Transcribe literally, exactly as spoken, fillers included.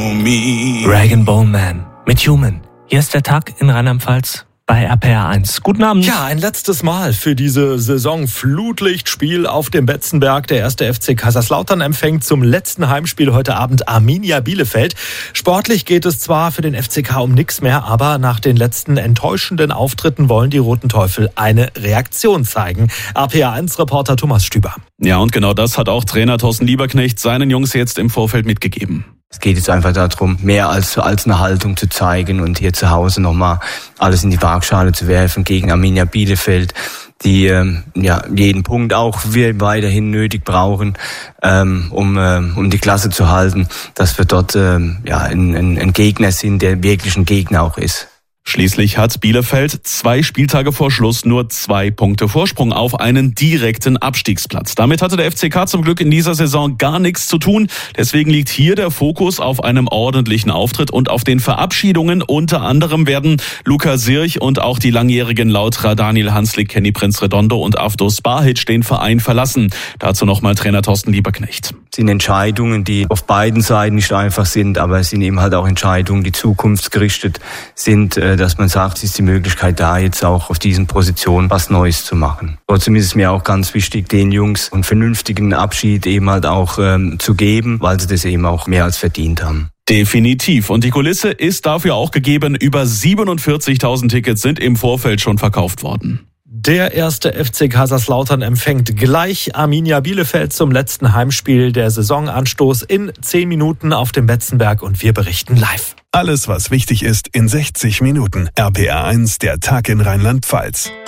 Rag and Bone Man mit Human. Hier ist der Tag in Rheinland-Pfalz bei R P R eins. Guten Abend. Ja, ein letztes Mal für diese Saison Flutlichtspiel auf dem Betzenberg. Der erste F C Kaiserslautern empfängt zum letzten Heimspiel heute Abend Arminia Bielefeld. Sportlich geht es zwar für den F C K um nichts mehr, aber nach den letzten enttäuschenden Auftritten wollen die Roten Teufel eine Reaktion zeigen. R P R eins Reporter Thomas Stüber. Ja, und genau das hat auch Trainer Thorsten Lieberknecht seinen Jungs jetzt im Vorfeld mitgegeben. Es geht jetzt einfach darum, mehr als, als eine Haltung zu zeigen und hier zu Hause nochmal alles in die Waagschale zu werfen gegen Arminia Bielefeld, die ähm, ja jeden Punkt auch wir weiterhin nötig brauchen, ähm, um ähm, um die Klasse zu halten, dass wir dort ähm, ja ein, ein, ein Gegner sind, der wirklich ein Gegner auch ist. Schließlich hat Bielefeld zwei Spieltage vor Schluss nur zwei Punkte Vorsprung auf einen direkten Abstiegsplatz. Damit hatte der F C K zum Glück in dieser Saison gar nichts zu tun. Deswegen liegt hier der Fokus auf einem ordentlichen Auftritt und auf den Verabschiedungen. Unter anderem werden Luka Sirch und auch die langjährigen Lauterer Daniel Hanslik, Kenny Prinz Redondo und Avdos Bahic den Verein verlassen. Dazu nochmal Trainer Thorsten Lieberknecht. Es sind Entscheidungen, die auf beiden Seiten nicht einfach sind, aber es sind eben halt auch Entscheidungen, die zukunftsgerichtet sind, dass man sagt, es ist die Möglichkeit da, jetzt auch auf diesen Positionen was Neues zu machen. Trotzdem ist es mir auch ganz wichtig, den Jungs einen vernünftigen Abschied eben halt auch ähm, zu geben, weil sie das eben auch mehr als verdient haben. Definitiv. Und die Kulisse ist dafür auch gegeben. Über siebenundvierzigtausend Tickets sind im Vorfeld schon verkauft worden. Der erste F C Kaiserslautern empfängt gleich Arminia Bielefeld zum letzten Heimspiel. Der Saisonanstoß in zehn Minuten auf dem Betzenberg und wir berichten live. Alles, was wichtig ist, in sechzig Minuten. R P R eins, der Tag in Rheinland-Pfalz.